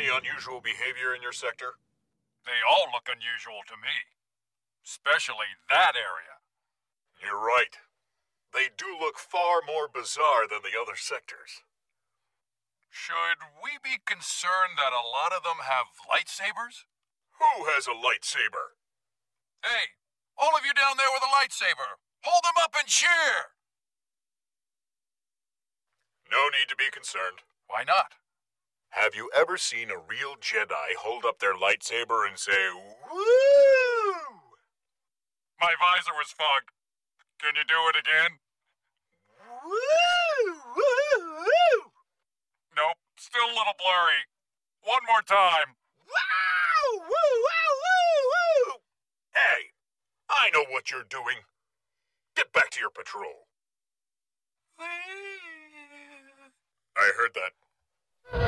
any unusual behavior in your sector? They all look unusual to me. Especially that area. You're right. They do look far more bizarre than the other sectors. Should we be concerned that a lot of them have lightsabers? Who has a lightsaber? Hey, all of you down there with a lightsaber, hold them up and cheer! No need to be concerned. Why not? Have you ever seen a real Jedi hold up their lightsaber and say, "Woo"? My visor was fogged. Can you do it again? Woo! Woo! Woo! Nope, still a little blurry. One more time. Wow! Woo! Wow! Woo! Woo! Hey, I know what you're doing. Get back to your patrol. I heard that.